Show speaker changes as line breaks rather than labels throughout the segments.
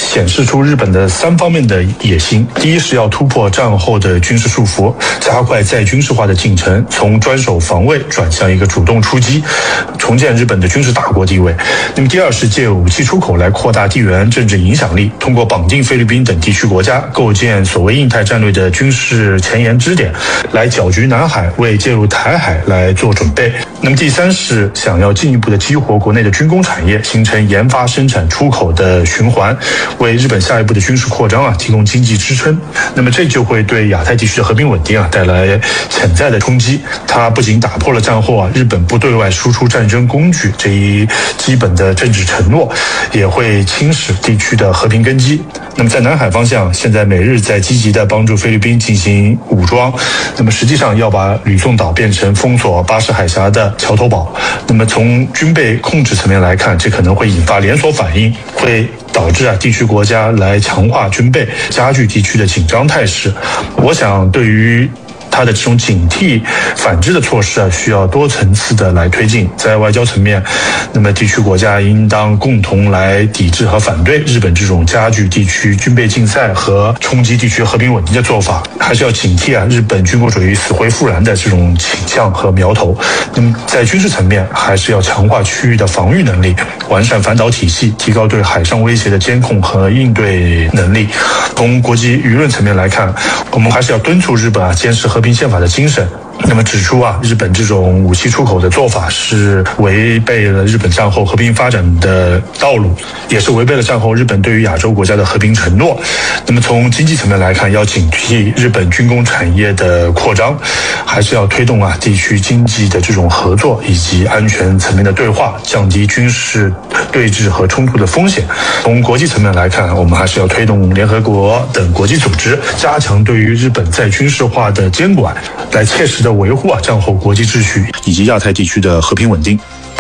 显示出日本的3方面的野心。第一是要突破战后的军事束缚，加快再军事化的进程，从专守防卫转向一个主动出击，重建日本的军事大国地位。那么第二是借武器出口来扩大地缘政治影响力，通过绑定菲律宾等地区国家，构建所谓印太战略的军事前沿支点，来搅局南海，为介入台海来做准备。那么第三是想要进一步的激活国内的军工产业，形成研发、生产、出口的循环，为日本下一步的军事扩张提供经济支撑。那么这就会对亚太地区的和平稳定带来潜在的冲击。它不仅打破了战后日本不对外输出战争工具这一基本的政治承诺，也会侵蚀地区的和平根基。那么在南海方向，现在美日在积极的帮助菲律宾进行武装，那么实际上要把吕宋岛变成封锁巴士海峡的桥头堡。那么从军备控制层面来看，这可能会引发连锁反应，会导致地区国家来强化军备，加剧地区的紧张态势。我想对于它的这种警惕反制的措施需要多层次的来推进。在外交层面，那么地区国家应当共同来抵制和反对日本这种加剧地区军备竞赛和冲击地区和平稳定的做法，还是要警惕日本军国主义死灰复燃的这种倾向和苗头。那么在军事层面，还是要强化区域的防御能力，完善反导体系，提高对海上威胁的监控和应对能力。从国际舆论层面来看，我们还是要敦促日本坚持和平宪法的精神。那么指出日本这种武器出口的做法是违背了日本战后和平发展的道路，也是违背了战后日本对于亚洲国家的和平承诺。那么从经济层面来看，要警惕日本军工产业的扩张，还是要推动地区经济的这种合作以及安全层面的对话，降低军事对峙和冲突的风险。从国际层面来看，我们还是要推动联合国等国际组织加强对于日本再军事化的监管，来切实的维护战后国际秩序以及亚太地区的和平稳定。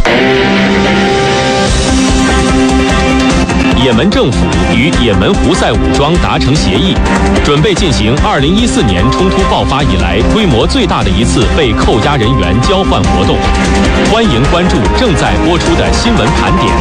也门政府与也门胡塞武装达成协议，准备进行2014年冲突爆发以来规模最大的一次被扣押人员交换活动。欢迎关注正在播出的新闻盘点。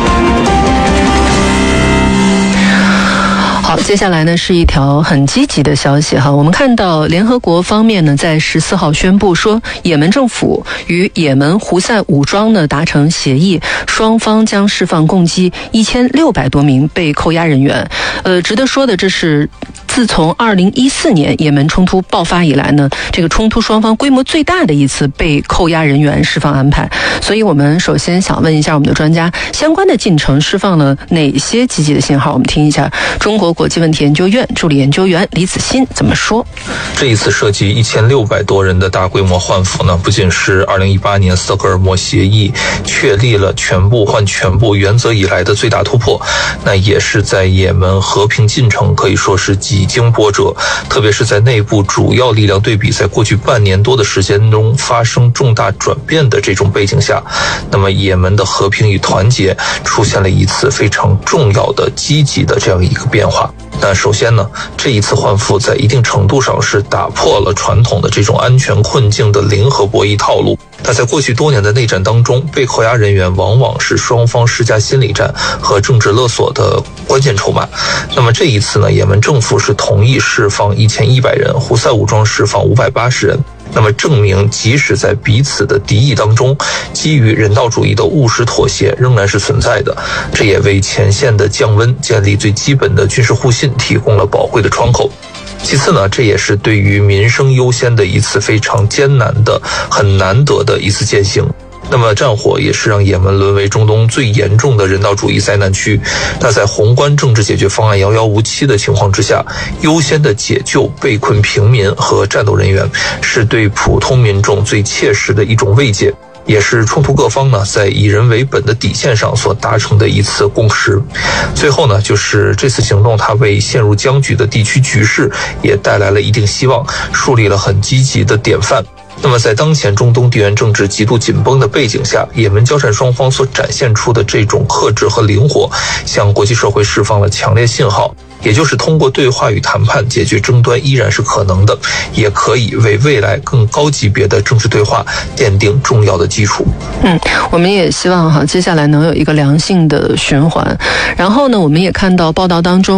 好，接下来呢是一条很积极的消息我们看到联合国方面呢在14号宣布说，也门政府与也门胡塞武装呢达成协议，双方将释放共计1600多名被扣押人员。值得说的，这是自从2014年也门冲突爆发以来呢，这个冲突双方规模最大的一次被扣押人员释放安排。所以我们首先想问一下我们的专家，相关的进程释放了哪些积极的信号？我们听一下中国国际问题研究院助理研究员李子欣怎么说。
这一次涉及1600多人的大规模换俘呢，不仅是2018年斯德哥尔摩协议确立了全部换全部原则以来的最大突破，那也是在也门和平进程可以说是几经波折，特别是在内部主要力量对比在过去半年多的时间中发生重大转变的这种背景下，那么也门的和平与团结出现了一次非常重要的积极的这样一个变化。那首先呢，这一次换俘在一定程度上是打破了传统的这种安全困境的零和博弈套路。那在过去多年的内战当中，被扣押人员往往是双方施加心理战和政治勒索的关键筹码。那么这一次呢，也门政府是同意释放1100人，胡塞武装释放580人。那么证明即使在彼此的敌意当中，基于人道主义的务实妥协仍然是存在的，这也为前线的降温、建立最基本的军事互信提供了宝贵的窗口。其次呢，这也是对于民生优先的一次非常艰难的、很难得的一次践行。那么战火也是让也门沦为中东最严重的人道主义灾难区。那在宏观政治解决方案遥遥无期的情况之下，优先的解救被困平民和战斗人员，是对普通民众最切实的一种慰藉，也是冲突各方呢在以人为本的底线上所达成的一次共识。最后呢，就是这次行动它为陷入僵局的地区局势也带来了一定希望，树立了很积极的典范。那么在当前中东地缘政治极度紧绷的背景下，也门交战双方所展现出的这种克制和灵活，向国际社会释放了强烈信号，也就是通过对话与谈判解决争端依然是可能的，也可以为未来更高级别的政治对话奠定重要的基础。
我们也希望接下来能有一个良性的循环。然后呢，我们也看到报道当中